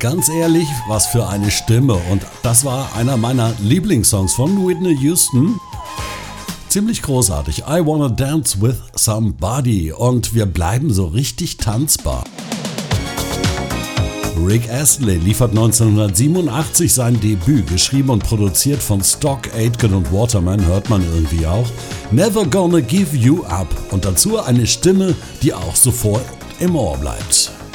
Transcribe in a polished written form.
ganz ehrlich, was für eine Stimme. Und das war einer meiner Lieblingssongs von Whitney Houston. Ziemlich großartig. I Wanna Dance with Somebody. Und wir bleiben so richtig tanzbar. Rick Astley liefert 1987 sein Debüt, geschrieben und produziert von Stock, Aitken und Waterman, hört man irgendwie auch. Never Gonna Give You Up. Und dazu eine Stimme, die auch sofort im Ohr bleibt.